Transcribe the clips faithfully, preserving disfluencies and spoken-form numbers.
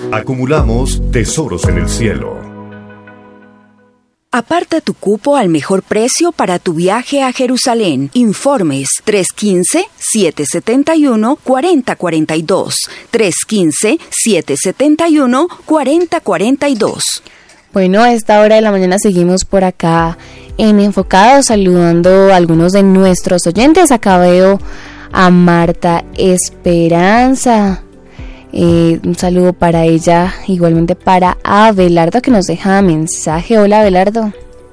Acumulamos tesoros en el cielo. Aparta tu cupo al mejor precio para tu viaje a Jerusalén. Informes tres uno cinco, siete siete uno, cuatro cero cuatro dos. tres uno cinco, siete siete uno, cuatro cero cuatro dos. Bueno, a esta hora de la mañana seguimos por acá en Enfocados, saludando a algunos de nuestros oyentes. Acá veo a Marta Esperanza. Eh, un saludo para ella, igualmente para Abelardo, que nos deja mensaje. Hola, Abelardo.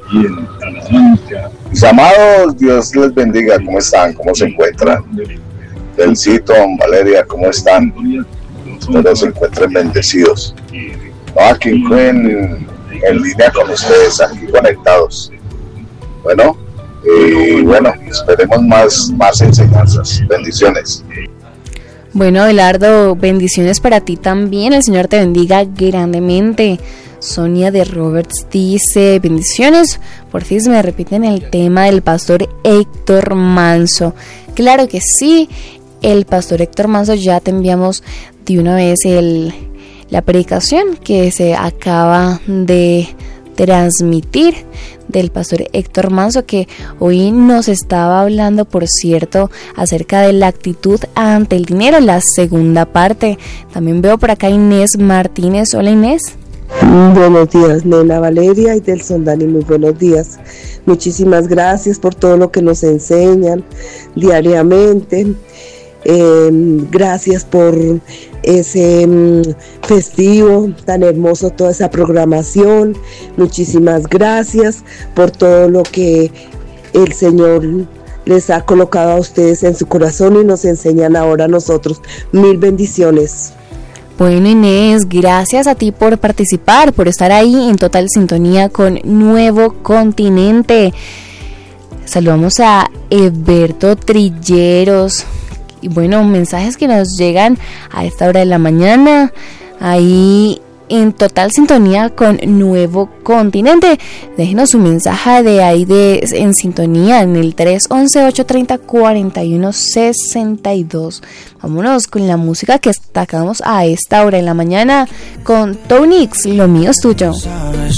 Mis amados, Dios les bendiga. ¿Cómo están? ¿Cómo se encuentran? Delcito, Valeria, ¿cómo están? Espero se encuentren bendecidos. No, aquí en, en línea con ustedes, aquí conectados. Bueno, y eh, bueno, esperemos más, más enseñanzas. Bendiciones. Bueno, Abelardo, bendiciones para ti también. El Señor te bendiga grandemente. Sonia de Roberts dice: bendiciones. Por fin me repiten el tema del pastor Héctor Manso. Claro que sí, el pastor Héctor Manso, ya te enviamos de una vez el, la predicación que se acaba de transmitir del pastor Héctor Manso, que hoy nos estaba hablando, por cierto, acerca de la actitud ante el dinero, la segunda parte. También veo por acá Inés Martínez. Hola, Inés. Buenos días, Nena, Valeria y Delson Dani, muy buenos días. Muchísimas gracias por todo lo que nos enseñan diariamente. Eh, gracias por ese um, festivo tan hermoso, toda esa programación. Muchísimas gracias por todo lo que el Señor les ha colocado a ustedes en su corazón y nos enseñan ahora a nosotros. Mil bendiciones. Bueno, Inés, gracias a ti por participar, por estar ahí en total sintonía con Nuevo Continente. Saludamos a Eberto Trilleros. Y bueno, mensajes que nos llegan a esta hora de la mañana, ahí en total sintonía con Nuevo Continente. Déjenos su mensaje de ahí de, en sintonía en el tres once, ocho treinta, cuarenta y uno sesenta y dos. Vámonos con la música que destacamos a esta hora de la mañana con Tonix, lo mío es tuyo.